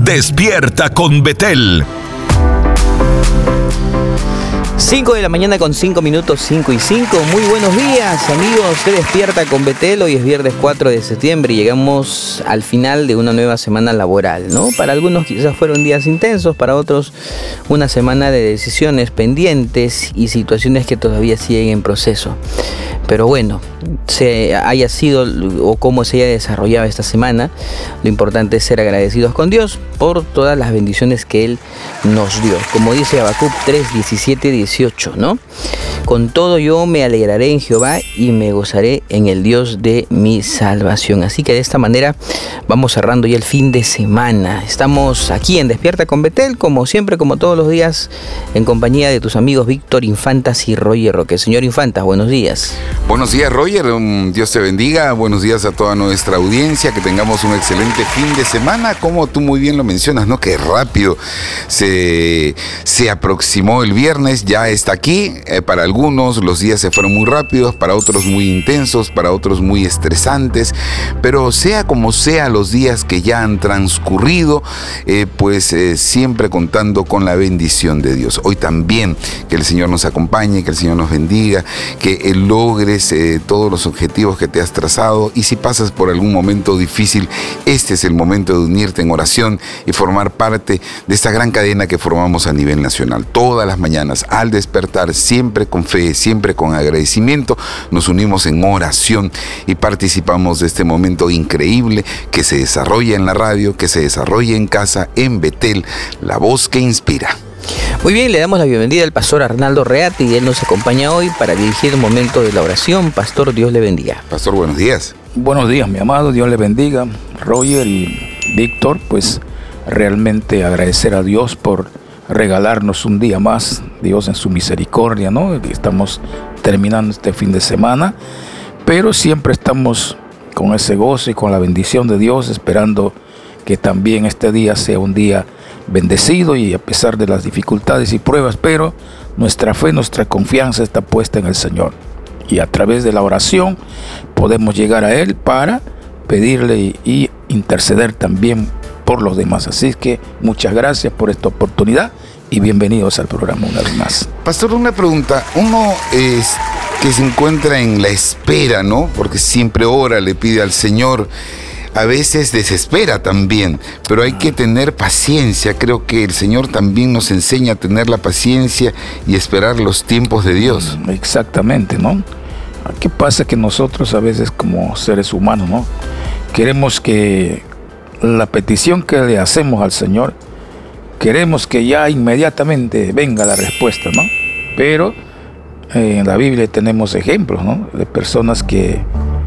Despierta con Betel. 5 de la mañana con 5 minutos, 5 y 5. Muy buenos días, amigos. Se despierta con Betel. Hoy es viernes 4 de septiembre y llegamos al final de una nueva semana laboral, ¿no? Para algunos quizás fueron días intensos, para otros una semana de decisiones pendientes y situaciones que todavía siguen en proceso. Pero bueno, se haya sido o cómo se haya desarrollado esta semana, lo importante es ser agradecidos con Dios por todas las bendiciones que Él nos dio. Como dice Habacuc 3, 17, 18, ¿no? Con todo yo me alegraré en Jehová y me gozaré en el Dios de mi salvación. Así que de esta manera vamos cerrando ya el fin de semana. Estamos aquí en Despierta con Betel, como siempre, como todos los días, en compañía de tus amigos Víctor Infantas y Roger Roque. Señor Infantas, buenos días. Buenos días, Roger. Dios te bendiga. Buenos días a toda nuestra audiencia. Que tengamos un excelente fin de semana. Como tú muy bien lo mencionas, ¿no? Qué rápido se aproximó el viernes. Ya está aquí. Para algunos los días se fueron muy rápidos, para otros muy intensos, para otros muy estresantes. Pero sea como sea los días que ya han transcurrido, siempre contando con la bendición de Dios. Hoy también que el Señor nos acompañe, que el Señor nos bendiga, que logres todos los objetivos que te has trazado, y si pasas por algún momento difícil, este es el momento de unirte en oración y formar parte de esta gran cadena que formamos a nivel nacional. Todas las mañanas al despertar, siempre con fe, siempre con agradecimiento, nos unimos en oración y participamos de este momento increíble que se desarrolla en la radio, que se desarrolla en casa, en Betel, la voz que inspira. Muy bien, le damos la bienvenida al pastor Arnaldo Reati y él nos acompaña hoy para dirigir el momento de la oración. Pastor, Dios le bendiga. Pastor, buenos días. Buenos días, mi amado, Dios le bendiga. Roger y Víctor, pues realmente agradecer a Dios por regalarnos un día más, Dios en su misericordia, ¿no? Estamos terminando este fin de semana, pero siempre estamos con ese gozo y con la bendición de Dios, esperando que también este día sea un día bendecido, y a pesar de las dificultades y pruebas, pero nuestra fe, nuestra confianza está puesta en el Señor, y a través de la oración podemos llegar a Él para pedirle y interceder también por los demás. Así que muchas gracias por esta oportunidad y bienvenidos al programa una vez más. Pastor, una pregunta. Uno es que se encuentra en la espera, ¿no? Porque siempre ora, le pide al Señor. A veces desespera también, pero hay que tener paciencia. Creo que el Señor también nos enseña a tener la paciencia y esperar los tiempos de Dios. Exactamente, ¿no? ¿Qué pasa? Que nosotros a veces como seres humanos, ¿no? Queremos que la petición que le hacemos al Señor, queremos que ya inmediatamente venga la respuesta, ¿no? Pero en la Biblia tenemos ejemplos, ¿no? De personas que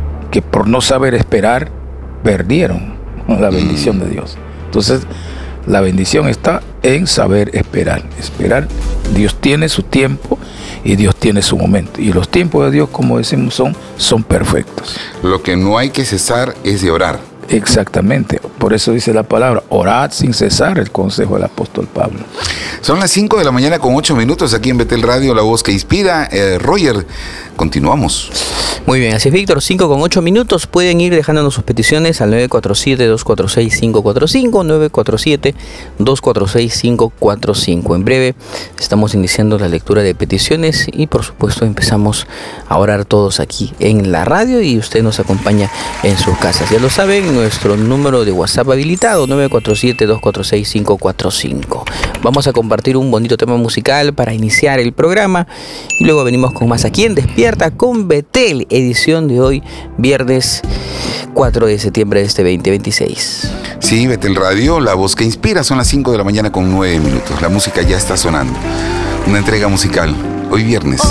por no saber esperar, perdieron la bendición de Dios. Entonces, la bendición está en saber esperar. Esperar, Dios tiene su tiempo y Dios tiene su momento. Y los tiempos de Dios, como decimos, son perfectos. Lo que no hay que cesar es de orar. Exactamente. Por eso dice la palabra, orad sin cesar, el consejo del apóstol Pablo. Son las 5 de la mañana con 8 minutos aquí en Betel Radio, la voz que inspira. Roger, continuamos. Muy bien, así es, Víctor, 5 con 8 minutos. Pueden ir dejándonos sus peticiones al 947-246-545, 947-246-545. En breve estamos iniciando la lectura de peticiones y por supuesto empezamos a orar todos aquí en la radio y usted nos acompaña en sus casas. Ya lo saben, nuestro número de WhatsApp habilitado, 947-246-545. Vamos a compartir un bonito tema musical para iniciar el programa y luego venimos con más aquí en Despierta con Betel, edición de hoy, viernes 4 de septiembre de este 2026. Sí, Betel Radio, la voz que inspira. Son las 5 de la mañana con 9 minutos. La música ya está sonando. Una entrega musical, hoy viernes.